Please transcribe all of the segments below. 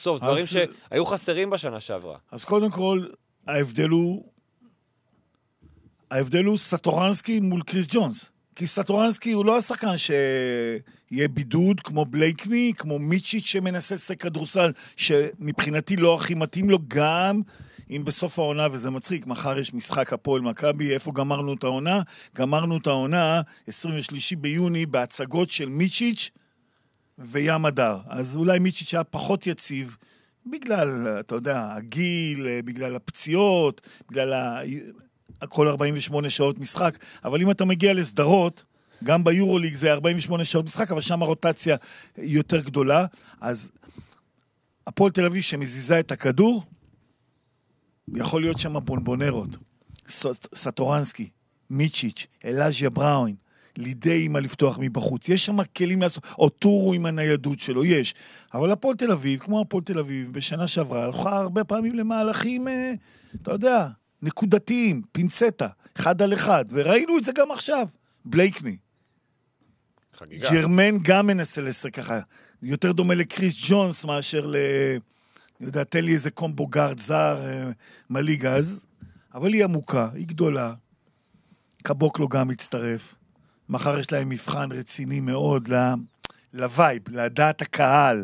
סוף, דברים שהיו חסרים בשנה שעברה. אז קודם כל, ההבדל הוא סטורנסקי מול קריס ג'ונס. כי סטורנסקי הוא לא השחקן שיהיה בידוד, כמו בלייקני, כמו מיצ'יץ' שמנסה לשחק כדורסל, שמבחינתי לא הכי מתאים לו, גם אם בסוף העונה, וזה מצחיק, מחר יש משחק הפועל מכבי, איפה גמרנו את העונה? גמרנו את העונה 23 ביוני בהצגות של מיצ'יץ' וים הדר. אז אולי מיצ'יץ' היה פחות יציב, בגלל, אתה יודע, הגיל, בגלל הפציעות, בגלל כל 48 שעות משחק, אבל אם אתה מגיע לסדרות, גם ביורוליג זה 48 שעות משחק, אבל שם הרוטציה יותר גדולה, אז הפועל תל אביב שמזיזה את הכדור, יכול להיות שם בונבונרות, סטורנסקי, מיצ'יץ', אלאז'יה בראון, לידי עם לפתוח מבחוץ, יש שם כלים לעשות, או טורו עם הניידות שלו, יש, אבל הפועל תל אביב, כמו הפועל תל אביב, בשנה שעברה, הלכה הרבה פעמים למהלכים, אתה יודע, נקודתיים, פינצטה, 1 על 1, וראינו את זה גם עכשיו, בלייקני. חגיגה. ג'רמן גם מנסה לשחק ככה, יותר דומה לקריס ג'ונס מאשר אני יודע, תן לי איזה קומבו גארד זר מליגז, אבל היא עמוקה, היא גדולה, קבוקלו גם מצטרף, מחר יש להם מבחן רציני מאוד לווייב, לדעת הקהל,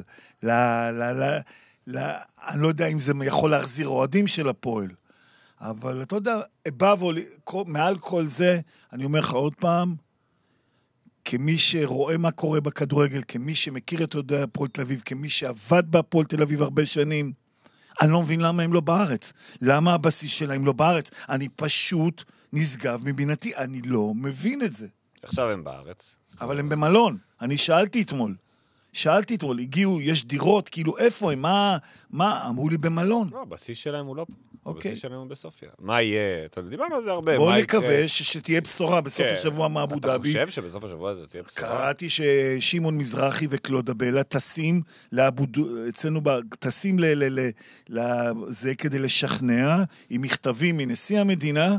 אני לא יודע אם זה יכול להחזיר אוהדים של הפועל, אבל אתה יודע, מעל כל זה, אני אומר לך עוד פעם, כמי שרואה מה קורה בכדורגל, כמי שמכיר את יודע הפועל תל אביב, כמי שעבד בהפועל תל אביב הרבה שנים, אני לא מבין למה הם לא בארץ. למה הבסיס שלהם לא בארץ? אני פשוט נשגב מבינתי, אני לא מבין את זה. עכשיו הם בארץ. אבל הם במלון. אני שאלתי אתמול, הגיעו, יש דירות, כאילו איפה הם, מה? אמרו לי במלון. לא, הבסיס שלהם הוא לא פה. אוקיי. הבסיס שלהם הוא בסופיה. מה יהיה? אתה יודע, דיברנו על זה הרבה. בואו נקווה שתהיה בשורה בסוף השבוע מאבו דאבי. אתה חושב שבסוף השבוע הזה תהיה בשורה? קראתי ששימון מזרחי וקלודה בלה טסים אצלנו, טסים לזה כדי לשכנע, עם מכתבים מנשיא המדינה,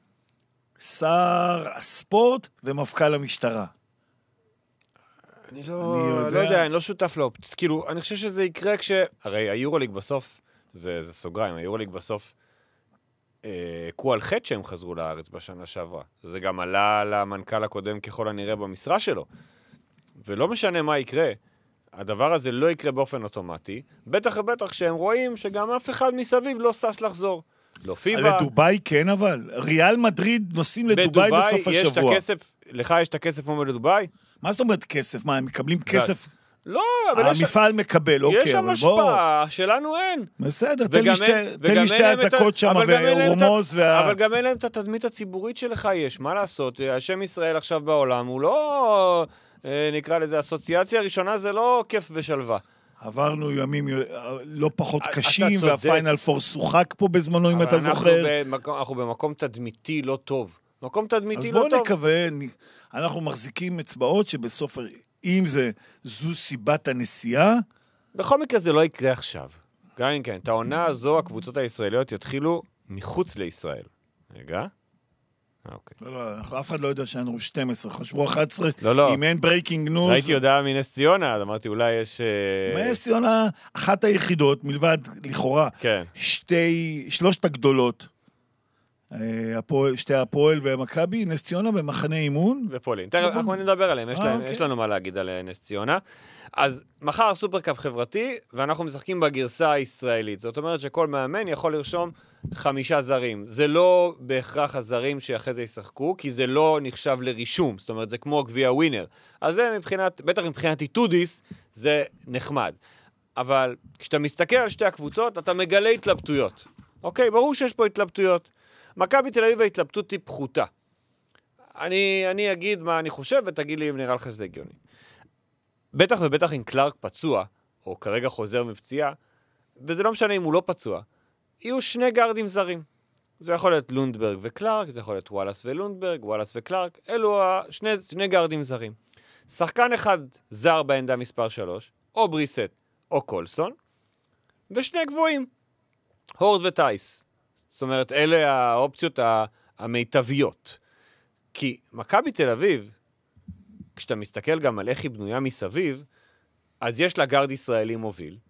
שר הספורט ומפכ"ל המשטרה. אני לא יודע, אני לא שותף לו. כאילו, אני חושב שזה יקרה הרי היורוליג בסוף, זה סוגריים, היורוליג בסוף, קו על חטא שהם חזרו לארץ בשנה שעברה. זה גם עלה למנכ"ל הקודם ככל הנראה במשרה שלו. ולא משנה מה יקרה, הדבר הזה לא יקרה באופן אוטומטי, בטח ובטח שהם רואים שגם אף אחד מסביב לא סס לחזור. לא פיבה. לדוביי כן, אבל ריאל מדריד נוסעים לדוביי בסוף השבוע. לך יש את הכסף כמו לדוביי? מה זאת אומרת כסף? מה, הם מקבלים כסף? לא, אבל המפעל מקבל, אוקיי. יש שם השפעה, שלנו אין. בסדר, תן לי שתי הזקות שם ורומוז. אבל גם אין להם את התדמית הציבורית שלך יש, מה לעשות? השם ישראל עכשיו בעולם הוא לא, נקרא לזה, אסוציאציה הראשונה זה לא כיף ושלווה. עברנו ימים לא פחות קשים, והפיינל פור שוחק פה בזמנו, אם אתה זוכר. אנחנו במקום תדמיתי לא טוב. מקום תדמיתי לא טוב. אז בואו נקווה, אנחנו מחזיקים אצבעות שבסוף, אם זו סיבת הנסיעה, בכל מקרה זה לא יקרה עכשיו. גם אם כן, את העונה הזו, הקבוצות הישראליות יתחילו מחוץ לישראל. רגע. אוקיי. לא, אף אחד לא יודע שאנו 12, חשבו 11, לא. אם אין ברייקינג ניוז. ראיתי הודעה מנס ציונה, אז אמרתי, אולי יש... מנס ציונה, אחת היחידות, מלבד לכאורה, כן. שלושת הגדולות, שתי הפועל ומכבי, נס ציונה במחנה אימון. ופולין. תראה, אנחנו נדבר עליהם, יש לנו מה להגיד על נס ציונה. אז מחר סופרקאפ חברתי, ואנחנו משחקים בגרסה הישראלית. זאת אומרת שכל מאמן יכול לרשום 5 זרים. זה לא בהכרח הזרים שאחרי זה ישחקו, כי זה לא נחשב לרישום. זאת אומרת, זה כמו גביע ווינר. אז זה בטח מבחינת איתודיס, זה נחמד. אבל כשאתה מסתכל על שתי הקבוצות, אתה מגלה התלבטויות. אוקיי, ברור שיש פה התלבטויות. מכבי תל אביב ההתלבטות היא פחותה. אני אגיד מה אני חושב, ותגיד לי אם נראה לך שזה הגיוני. בטח ובטח אם קלארק פצוע, או כרגע חוזר מפציעה, וזה לא משנה אם הוא לא פצוע, יהיו 2 גארדים זרים. זה יכול להיות לונדברג וקלארק, זה יכול להיות וואלאס ולונדברג, וואלאס וקלארק, אלו שני גארדים זרים. שחקן אחד זר בעמדה מספר 3, או בריסט או קולסון, ו2 גבוהים, הורד וטייס. זאת אומרת, אלה האופציות המיטביות. כי מכבי תל אביב, כשאתה מסתכל גם על איך היא בנויה מסביב, אז יש לה גארד ישראלי מוביל,